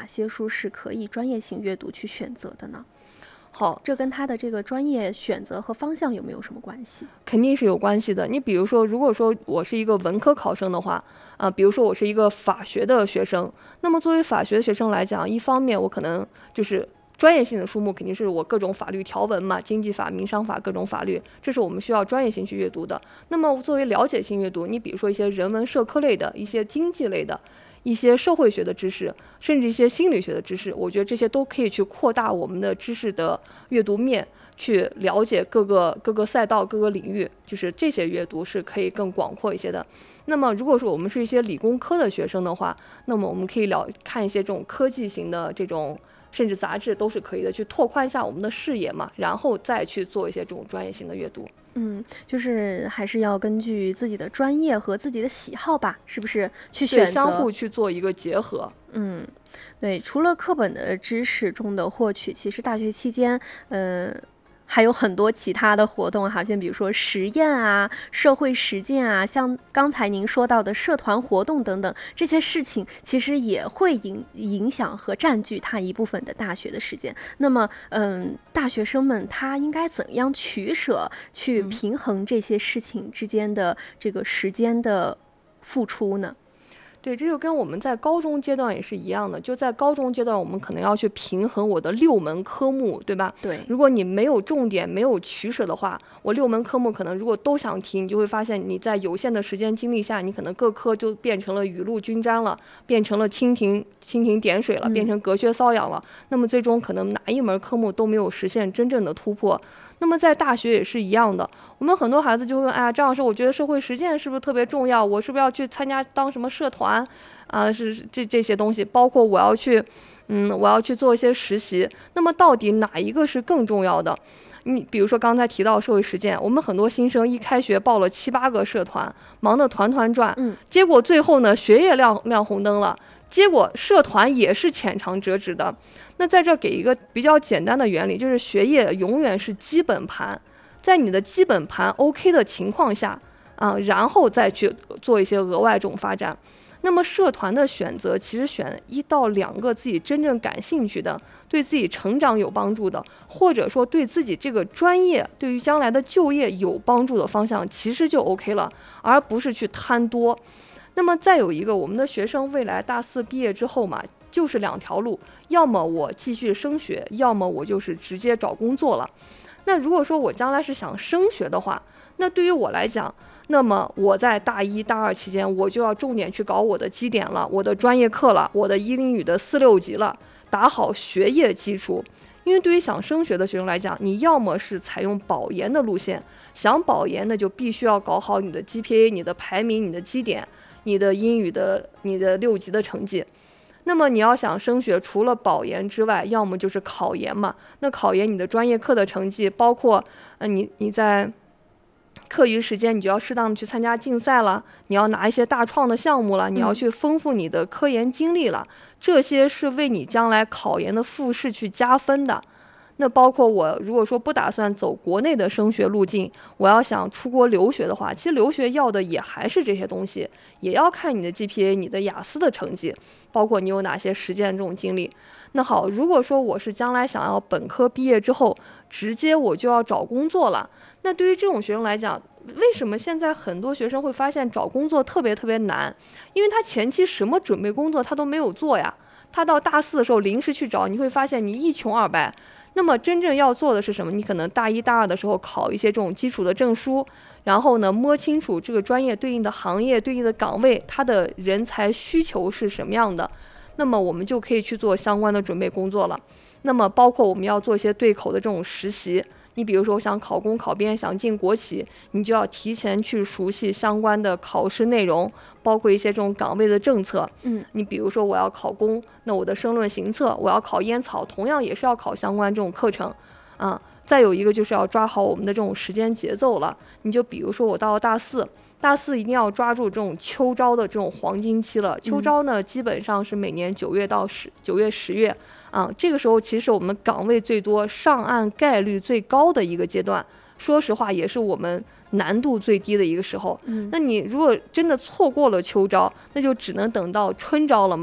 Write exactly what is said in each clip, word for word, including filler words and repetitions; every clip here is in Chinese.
哪些书是可以专业性阅读去选择的呢？ 好， 这跟他的这个专业选择和方向有没有什么关系？ 肯定是有关系的。你比如说，如果说我是一个文科考生的话，啊、呃，比如说我是一个法学的学生，那么作为法学学生来讲，一方面我可能就是专业性的书目肯定是我各种法律条文嘛，经济法、民商法各种法律，这是我们需要专业性去阅读的。那么作为了解性阅读，你比如说一些人文社科类的、一些经济类的、一些社会学的知识，甚至一些心理学的知识，我觉得这些都可以去扩大我们的知识的阅读面，去了解各个各个赛道、各个领域，就是这些阅读是可以更广阔一些的。那么如果说我们是一些理工科的学生的话，那么我们可以了看一些这种科技型的这种甚至杂志都是可以的，去拓宽一下我们的视野嘛，然后再去做一些这种专业性的阅读。 嗯，就是还是要根据自己的专业和自己的喜好吧，是不是去选择， 相互去做一个结合。 嗯，对，除了课本的知识中的获取，其实大学期间，嗯、呃。还有很多其他的活动，好像比如说实验啊、社会实践啊，像刚才您说到的社团活动等等，这些事情其实也会影影响和占据他一部分的大学的时间。那么，嗯，大学生们他应该怎样取舍，去平衡这些事情之间的这个时间的付出呢？ 对，这就跟我们在高中阶段也是一样的，就在高中阶段，我们可能要去平衡我的六门科目，对吧？ 对。 如果你没有重点，没有取舍的话，我六门科目可能如果都想提，你就会发现你在有限的时间精力下，你可能各科就变成了雨露均沾了，变成了蜻蜓蜻蜓点水了，变成隔靴搔痒了。嗯、那么最终可能哪一门科目都没有实现真正的突破。那么在大学也是一样的，我们很多孩子就会问，哎呀，张老师，我觉得社会实践是不是特别重要？我是不是要去参加当什么社团啊、呃？是这这些东西，包括我要去，嗯，我要去做一些实习。那么到底哪一个是更重要的？你比如说刚才提到社会实践，我们很多新生一开学报了七八个社团，忙得团团转， 嗯， 结果最后呢，学业亮亮红灯了，结果社团也是浅尝辄止的。那在这给一个比较简单的原理，就是学业永远是基本盘，在你的基本盘 OK 的情况下啊，然后再去做一些额外这种发展。那么社团的选择，其实选一到两个自己真正感兴趣的，对自己成长有帮助的，或者说对自己这个专业对于将来的就业有帮助的方向，其实就 OK 了，而不是去贪多。那么再有一个，我们的学生未来大四毕业之后嘛，就是两条路，要么我继续升学，要么我就是直接找工作了。那如果说我将来是想升学的话，那对于我来讲，那么我在大一大二期间，我就要重点去搞我的基点了，我的专业课了，我的一英语的四六级了，打好学业基础。因为对于想升学的学生来讲，你要么是采用保研的路线，想保研那就必须要搞好你的 G P A、你的排名、你的基点、你的英语的、你的六级的成绩。那么你要想升学，除了保研之外，要么就是考研嘛。那考研你的专业课的成绩，包括呃你你在课余时间，你就要适当的去参加竞赛了，你要拿一些大创的项目了，你要去丰富你的科研经历了，这些是为你将来考研的复试去加分的。那包括我如果说不打算走国内的升学路径，我要想出国留学的话，其实留学要的也还是这些东西，也要看你的 G P A、你的雅思的成绩，包括你有哪些实践这种经历。那好，如果说我是将来想要本科毕业之后直接我就要找工作了，那对于这种学生来讲，为什么现在很多学生会发现找工作特别特别难？因为他前期什么准备工作他都没有做呀，他到大四的时候临时去找，你会发现你一穷二白。那么真正要做的是什么？你可能大一大二的时候考一些这种基础的证书，然后呢摸清楚这个专业对应的行业、对应的岗位，它的人才需求是什么样的，那么我们就可以去做相关的准备工作了。那么包括我们要做一些对口的这种实习，你比如说想考公考编，想进国企，你就要提前去熟悉相关的考试内容，包括一些这种岗位的政策。 嗯， 你比如说我要考公，那我的申论行测，我要考烟草，同样也是要考相关这种课程啊。再有一个就是要抓好我们的这种时间节奏了。你就比如说我到了大四，大四一定要抓住这种秋招的这种黄金期了。秋招呢，基本上是每年九月到十九月十月。啊，这个时候其实我们岗位最多、上岸概率最高的一个阶段，说实话也是我们难度最低的一个时候。 嗯， 那你如果真的错过了秋招，那就只能等到春招了嘛。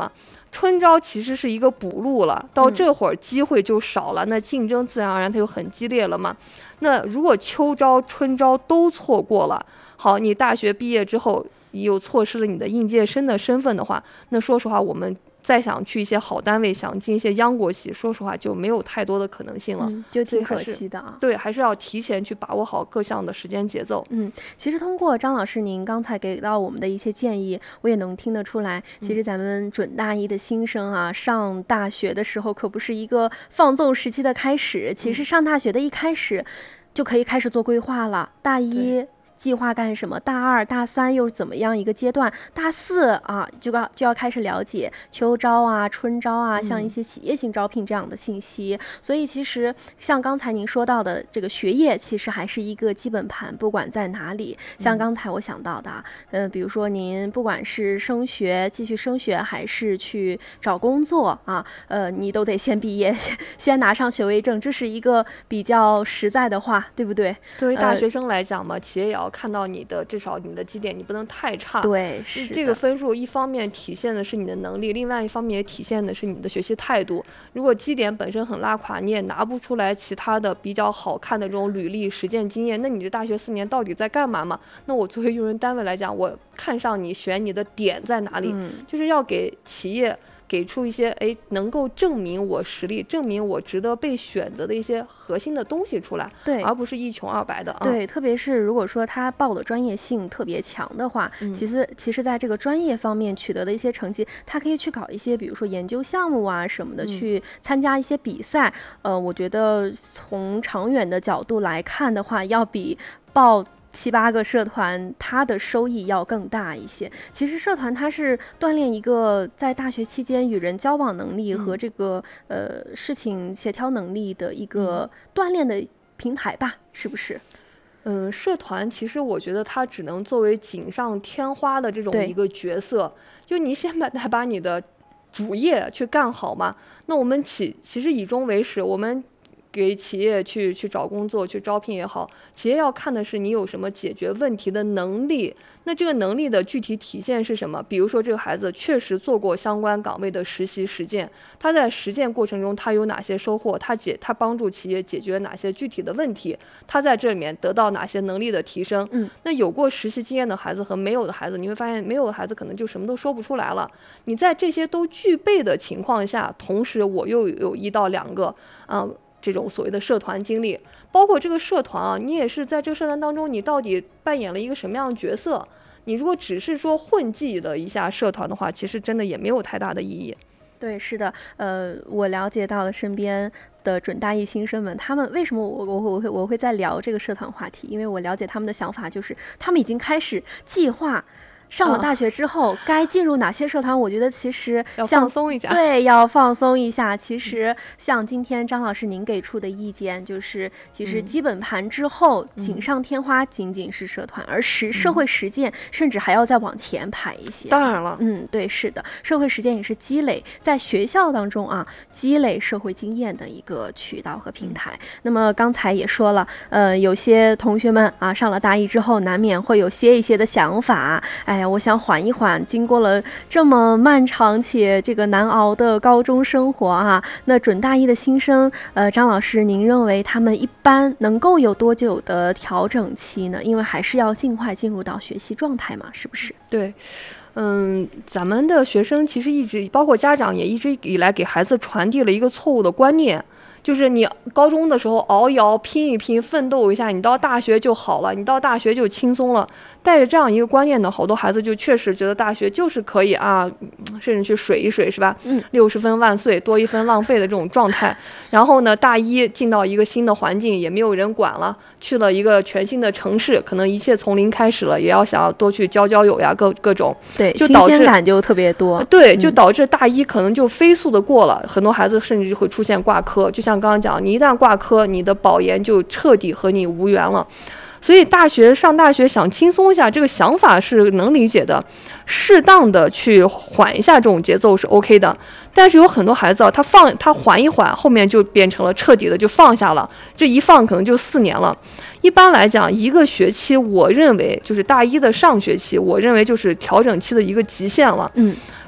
春招其实是一个补录了，到这会儿机会就少了，嗯、那竞争自然而然它就很激烈了嘛。那如果秋招、春招都错过了，好，你大学毕业之后又错失了你的应届生的身份的话，那说实话，我们再想去一些好单位，想进一些央国系，说实话就没有太多的可能性了， 嗯、就挺可惜的啊。 对，还是要提前去把握好各项的时间节奏。 嗯，其实通过张老师您刚才给到我们的一些建议，我也能听得出来，其实咱们准大一的新生啊，嗯、上大学的时候可不是一个放纵时期的开始，其实上大学的一开始就可以开始做规划了。大一计划干什么？大二、大三又是怎么样一个阶段？大四啊，就要就要开始了解秋招啊、春招啊，像一些企业性招聘这样的信息。嗯、所以其实像刚才您说到的，这个学业其实还是一个基本盘，不管在哪里。像刚才我想到的，嗯、呃，比如说您不管是升学、继续升学，还是去找工作啊，呃，你都得先毕业，先先拿上学位证，这是一个比较实在的话，对不对？ 对于大学生来讲嘛，呃、企业也要看到你的至少你的绩点你不能太差， 对，是这个分数一方面体现的是你的能力，另外一方面也体现的是你的学习态度。如果绩点本身很拉垮，你也拿不出来其他的比较好看的这种履历实践经验，那你这大学四年到底在干嘛嘛？那我作为用人单位来讲，我看上你选你的点在哪里， 嗯、 就是要给企业给出一些哎能够证明我实力、证明我值得被选择的一些核心的东西出来， 对， 而不是一穷二白的。 对，嗯、特别是如果说他报的专业性特别强的话，嗯、其实其实在这个专业方面取得的一些成绩，他可以去搞一些，比如说研究项目啊什么的，嗯、去参加一些比赛。呃，我觉得从长远的角度来看的话，要比报七八个社团，它的收益要更大一些。其实社团它是锻炼一个在大学期间与人交往能力和这个、嗯、呃事情协调能力的一个锻炼的平台吧，是不是？ 嗯，社团其实我觉得它只能作为锦上添花的这种一个角色，就你先把它把你的主业去干好嘛。那我们企其实以终为始，我们给企业去去找工作、去招聘也好，企业要看的是你有什么解决问题的能力。那这个能力的具体体现是什么？比如说这个孩子确实做过相关岗位的实习实践，他在实践过程中他有哪些收获？他解他帮助企业解决哪些具体的问题？他在这里面得到哪些能力的提升？ 嗯， 那有过实习经验的孩子和没有的孩子，你会发现没有的孩子可能就什么都说不出来了。你在这些都具备的情况下，同时我又有一到两个啊。呃这种所谓的社团经历，包括这个社团啊，你也是在这个社团当中，你到底扮演了一个什么样的角色？你如果只是说混迹了一下社团的话，其实真的也没有太大的意义。 对，是的，呃，我了解到了身边的准大一新生们，他们为什么我我我会我会在聊这个社团话题？因为我了解他们的想法，就是他们已经开始计划。上了大学之后、嗯、该进入哪些社团，我觉得其实要放松一下。 对，要放松一下。其实像今天张老师您给出的意见，就是其实基本盘之后、嗯、锦上添花仅仅是社团，而实社会实践、嗯、甚至还要再往前排一些。 当然了， 嗯，对，是的，社会实践也是积累在学校当中啊积累社会经验的一个渠道和平台。嗯、那么刚才也说了，呃，有些同学们啊上了大一之后，难免会有些一些的想法，哎。我想缓一缓，经过了这么漫长且这个难熬的高中生活啊，那准大一的新生，呃，张老师，您认为他们一般能够有多久的调整期呢？因为还是要尽快进入到学习状态嘛，是不是？ 对。嗯，咱们的学生其实一直，包括家长也一直以来给孩子传递了一个错误的观念。就是你高中的时候熬一熬拼一拼奋斗一下，你到大学就好了，你到大学就轻松了。带着这样一个观念呢，好多孩子就确实觉得大学就是可以啊，甚至去水一水是吧？ 嗯， 六十分万岁，多一分浪费的这种状态。然后呢，大一进到一个新的环境，也没有人管了，去了一个全新的城市，可能一切从零开始了，也要想要多去交交友呀，各各种。 对， 就导致新鲜感就特别多。 对，就导致大一可能就飞速的过了，嗯、很多孩子甚至会出现挂科，就像。像刚刚讲，你一旦挂科，你的保研就彻底和你无缘了。所以大学上大学想轻松一下，这个想法是能理解的，适当的去缓一下这种节奏是 OK 的。但是有很多孩子啊，他放他缓一缓，后面就变成了彻底的就放下了，这一放可能就四年了。一般来讲，一个学期，我认为就是大一的上学期，我认为就是调整期的一个极限了。 嗯。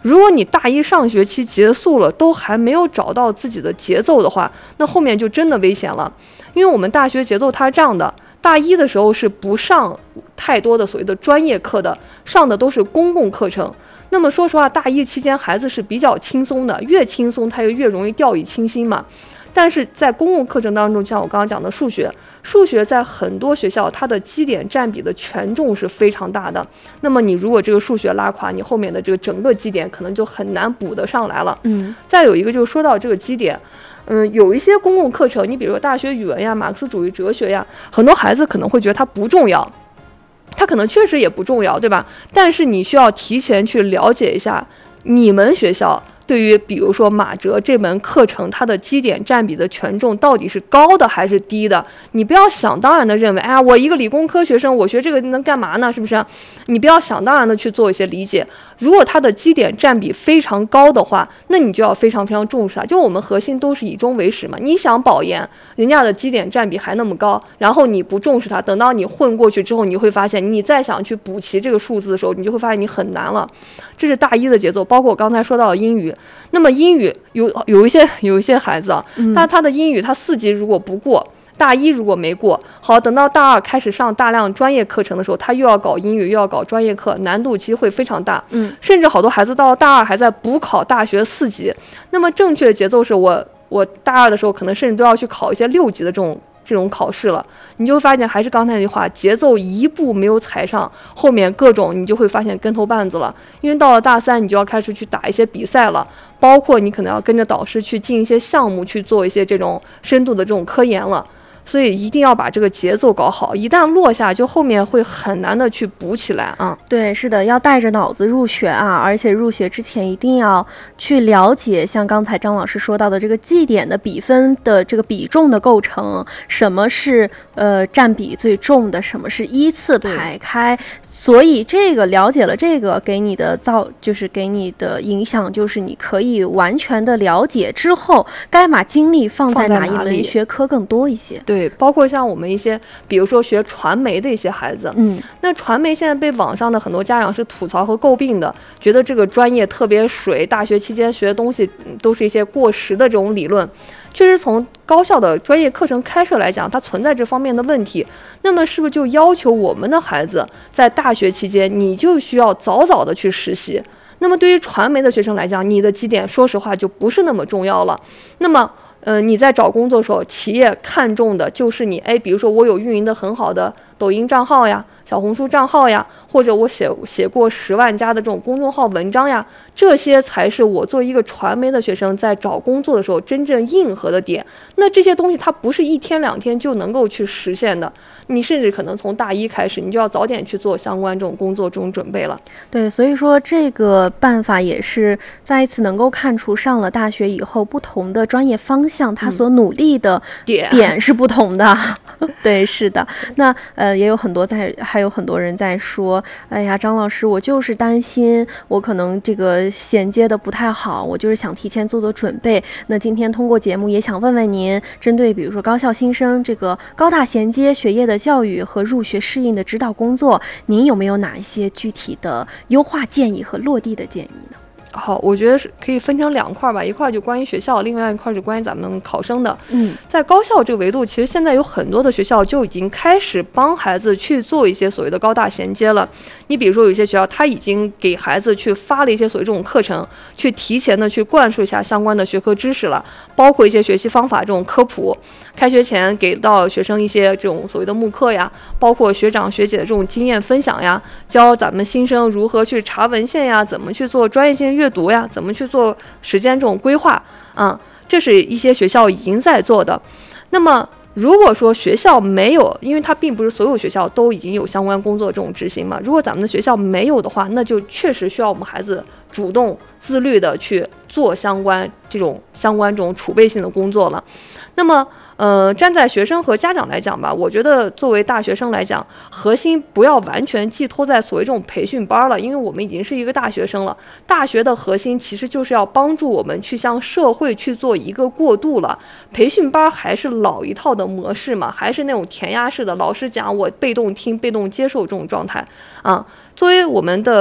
如果你大一上学期结束了都还没有找到自己的节奏的话，那后面就真的危险了。因为我们大学节奏它是这样的，大一的时候是不上太多的所谓的专业课的，上的都是公共课程。那么说实话，大一期间孩子是比较轻松的，越轻松他就越容易掉以轻心嘛。但是在公共课程当中，像我刚刚讲的数学，数学在很多学校它的基点占比的权重是非常大的。那么你如果这个数学拉垮，你后面的这个整个基点可能就很难补得上来了。 嗯， 再有一个就是说到这个基点，嗯，有一些公共课程，你比如说大学语文呀、马克思主义哲学呀，很多孩子可能会觉得它不重要，它可能确实也不重要，对吧？但是你需要提前去了解一下你们学校对于比如说马哲这门课程它的基点占比的权重到底是高的还是低的。你不要想当然的认为，哎呀，我一个理工科学生，我学这个能干嘛呢？是不是？你不要想当然的去做一些理解。如果它的基点占比非常高的话，那你就要非常非常重视它。就我们核心都是以终为始嘛。你想保研，人家的基点占比还那么高，然后你不重视它，等到你混过去之后，你会发现你再想去补齐这个数字的时候，你就会发现你很难了。这是大一的节奏，包括我刚才说到的英语。那么英语有有一些有一些孩子啊，他他的英语他四级如果不过，大一如果没过，好，等到大二开始上大量专业课程的时候，他又要搞英语又要搞专业课，难度其实会非常大。 嗯， 甚至好多孩子到了大二还在补考大学四级。那么正确的节奏是我我大二的时候可能甚至都要去考一些六级的这种这种考试了。你就会发现还是刚才那句话，节奏一步没有踩上，后面各种你就会发现跟头绊子了。因为到了大三，你就要开始去打一些比赛了，包括你可能要跟着导师去进一些项目，去做一些这种深度的这种科研了。所以一定要把这个节奏搞好，一旦落下，就后面会很难的去补起来啊。 对，是的，要带着脑子入学啊，而且入学之前一定要去了解，像刚才张老师说到的这个绩点的比分的这个比重的构成，什么是呃占比最重的，什么是依次排开。所以这个了解了这个，给你的造就是给你的影响，就是你可以完全的了解之后，该把精力放在哪一门学科更多一些。 对，包括像我们一些，比如说学传媒的一些孩子， 嗯， 那传媒现在被网上的很多家长是吐槽和诟病的，觉得这个专业特别水，大学期间学的东西都是一些过时的这种理论。确实从高校的专业课程开设来讲，它存在这方面的问题。那么是不是就要求我们的孩子在大学期间你就需要早早的去实习？那么对于传媒的学生来讲，你的绩点说实话就不是那么重要了。那么呃，你在找工作的时候，企业看重的就是你，哎，比如说我有运营的很好的抖音账号呀、小红书账号呀，或者我写写过十万加的这种公众号文章呀，这些才是我作为一个传媒的学生在找工作的时候真正硬核的点。那这些东西它不是一天两天就能够去实现的，你甚至可能从大一开始，你就要早点去做相关这种工作这种准备了。 对，所以说这个办法也是再一次能够看出上了大学以后不同的专业方向，他所努力的点点是不同的。对，是的。那呃，也有很多在，还有很多人在说，哎呀，张老师，我就是担心我可能这个衔接的不太好，我就是想提前做做准备。那今天通过节目也想问问您，针对比如说高校新生这个高大衔接学业的教育和入学适应的指导工作，您有没有哪一些具体的优化建议和落地的建议呢？ 好，我觉得是可以分成两块吧，一块就关于学校，另外一块就关于咱们考生的。 嗯， 在高校这个维度，其实现在有很多的学校就已经开始帮孩子去做一些所谓的高大衔接了。你比如说有一些学校，他已经给孩子去发了一些所谓这种课程，去提前的去灌输一下相关的学科知识了，包括一些学习方法这种科普。开学前给到学生一些这种所谓的慕课呀，包括学长学姐的这种经验分享呀，教咱们新生如何去查文献呀，怎么去做专业性阅读呀，怎么去做时间这种规划啊，这是一些学校已经在做的。那么如果说学校没有，因为它并不是所有学校都已经有相关工作这种执行嘛，如果咱们的学校没有的话，那就确实需要我们孩子主动自律的去做相关这种相关这种储备性的工作了。那么呃，站在学生和家长来讲吧，我觉得作为大学生来讲，核心不要完全寄托在所谓这种培训班了，因为我们已经是一个大学生了。大学的核心其实就是要帮助我们去向社会去做一个过渡了。培训班还是老一套的模式嘛，还是那种填鸭式的，老师讲我被动听、被动接受这种状态啊。作为我们的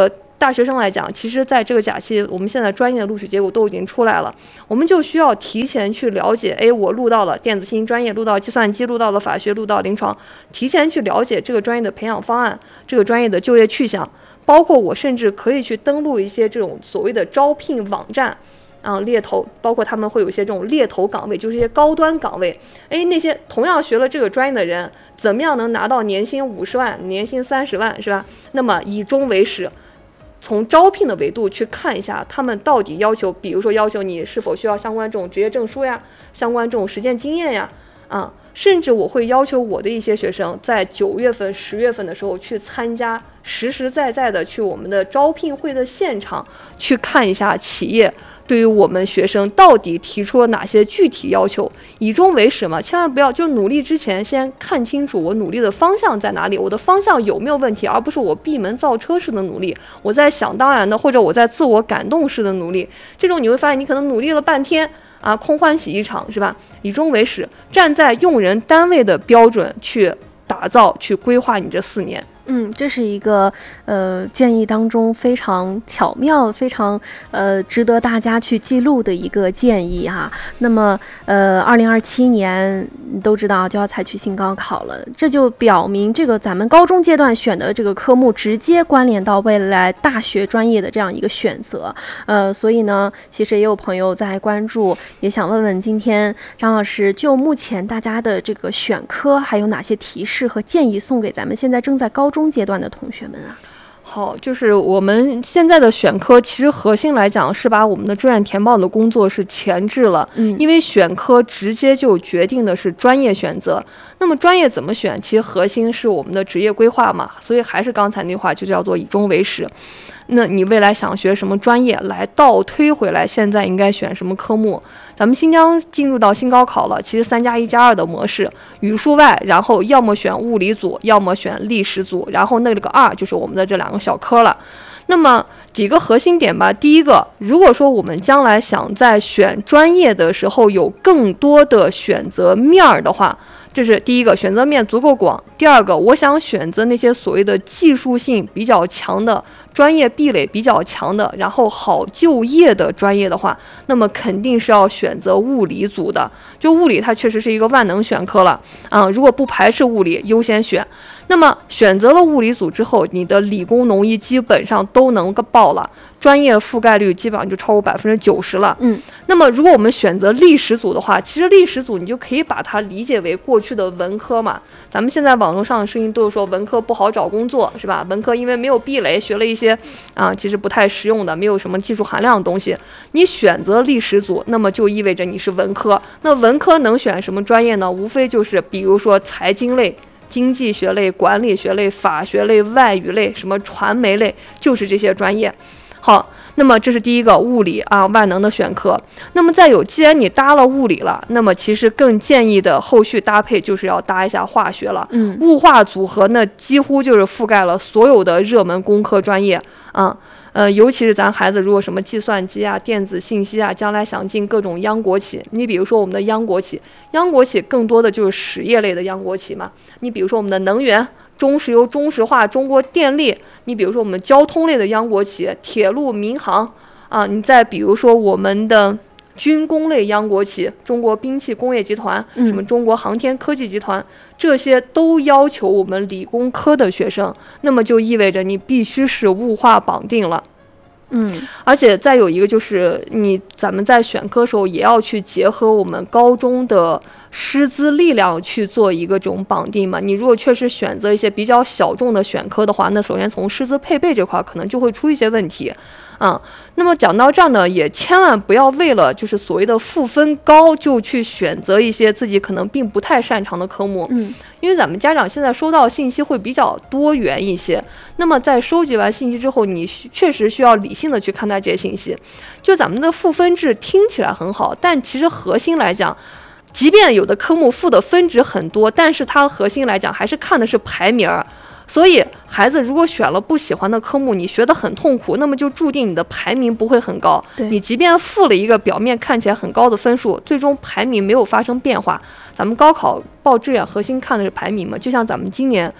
大学生来讲，其实在这个假期，我们现在专业的录取结果都已经出来了，我们就需要提前去了解，哎，我录到了电子信息专业，录到计算机，录到了法学，录到临床，提前去了解这个专业的培养方案，这个专业的就业去向，包括我甚至可以去登录一些这种所谓的招聘网站。啊，猎头包括他们会有一些这种猎头岗位，就是一些高端岗位。哎，那些同样学了这个专业的人，怎么样能拿到年薪五十万、年薪三十万，是吧？那么以终为始，从招聘的维度去看一下，他们到底要求，比如说要求你是否需要相关这种职业证书呀，相关这种实践经验呀，啊，甚至我会要求我的一些学生在九月份、十月份的时候去参加。实实在在的去我们的招聘会的现场去看一下企业对于我们学生到底提出了哪些具体要求，以终为始嘛，千万不要就努力之前先看清楚我努力的方向在哪里，我的方向有没有问题，而不是我闭门造车式的努力，我在想当然的或者我在自我感动式的努力，这种你会发现你可能努力了半天啊，空欢喜一场，是吧？以终为始，站在用人单位的标准去打造去规划你这四年。 嗯，这是一个呃建议当中非常巧妙、非常呃值得大家去记录的一个建议哈。那么呃，二零二七年都知道就要采取新高考了，这就表明这个咱们高中阶段选的这个科目直接关联到未来大学专业的这样一个选择。呃，所以呢，其实也有朋友在关注，也想问问今天张老师，就目前大家的这个选科还有哪些提示和建议送给咱们现在正在高中阶段的同学们啊？ 好，就是我们现在的选科，其实核心来讲是把我们的志愿填报的工作是前置了， 嗯， 因为选科直接就决定的是专业选择。那么专业怎么选，其实核心是我们的职业规划嘛，所以还是刚才那句话，就叫做以终为始。那你未来想学什么专业，来倒推回来，现在应该选什么科目？咱们新疆进入到新高考了，其实三加一加二的模式，语数外，然后要么选物理组，要么选历史组，然后那个二就是我们的这两个小科了。那么几个核心点吧，第一个，如果说我们将来想在选专业的时候有更多的选择面儿的话，这是第一个，选择面足够广。第二个，我想选择那些所谓的技术性比较强的、专业壁垒比较强的，然后好就业的专业的话，那么肯定是要选择物理组的。就物理它确实是一个万能选科了啊、嗯，如果不排斥物理，优先选。那么选择了物理组之后，你的理工农医基本上都能够报了，专业覆盖率基本上就超过百分之九十了。 嗯， 那么如果我们选择历史组的话，其实历史组你就可以把它理解为过去的文科嘛。咱们现在网络上的声音都是说文科不好找工作，是吧？文科因为没有壁垒，学了一些啊，其实不太实用的，没有什么技术含量的东西。你选择历史组，那么就意味着你是文科。那文科能选什么专业呢？无非就是比如说财经类、经济学类、管理学类、法学类、外语类、什么传媒类，就是这些专业。好，那么这是第一个物理啊，万能的选科。那么再有，既然你搭了物理了，那么其实更建议的后续搭配就是要搭一下化学了。 嗯， 物化组合呢，几乎就是覆盖了所有的热门工科专业啊。呃，尤其是咱孩子如果什么计算机啊、电子信息啊，将来想进各种央国企，你比如说我们的央国企，央国企更多的就是实业类的央国企嘛。你比如说我们的能源、中石油、中石化、中国电力，你比如说我们交通类的央国企，铁路、民航啊，你再比如说我们的军工类央国企，中国兵器工业集团，什么中国航天科技集团，这些都要求我们理工科的学生，那么就意味着你必须是物化绑定了。 嗯， 而且再有一个就是你咱们在选科时候也要去结合我们高中的师资力量去做一个这种绑定嘛。你如果确实选择一些比较小众的选科的话，那首先从师资配备这块可能就会出一些问题。嗯，那么讲到这儿呢，也千万不要为了就是所谓的赋分高就去选择一些自己可能并不太擅长的科目。 嗯， 因为咱们家长现在收到信息会比较多元一些，那么在收集完信息之后，你确实需要理性的去看待这些信息。就咱们的赋分制听起来很好，但其实核心来讲，即便有的科目赋的分值很多，但是它核心来讲还是看的是排名儿。所以孩子如果选了不喜欢的科目，你学得很痛苦，那么就注定你的排名不会很高。你即便赋了一个表面看起来很高的分数，最终排名没有发生变化。咱们高考报志愿核心看的是排名嘛，就像咱们今年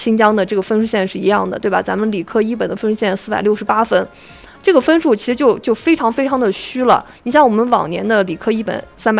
新疆的这个分数线是一样的，对吧？咱们理科一本的分数线四百六十八分，这个分数其实就就非常非常的虚了。你像我们往年的理科一本三百